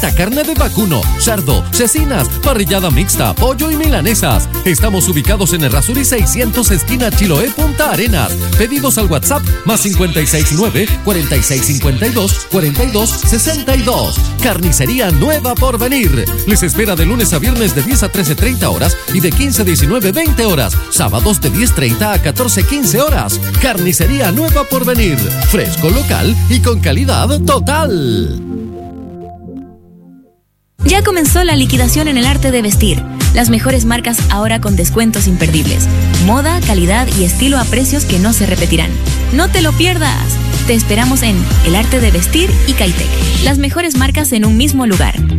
Completa carne de vacuno, cerdo, cecinas, parrillada mixta, pollo y milanesas. Estamos ubicados en Errázuriz 600, esquina Chiloé, Punta Arenas. Pedidos al WhatsApp +569 4652 4262. Carnicería Nueva Porvenir. Les espera de lunes a viernes de 10 a 13:30 horas y de 15 a 19:20 horas. Sábados de 10:30 a 14:15 horas. Carnicería Nueva Porvenir. Fresco, local y con calidad total. Ya comenzó la liquidación en el arte de vestir. Las mejores marcas ahora con descuentos imperdibles. Moda, calidad y estilo a precios que no se repetirán. ¡No te lo pierdas! Te esperamos en El Arte de Vestir y Caitec. Las mejores marcas en un mismo lugar.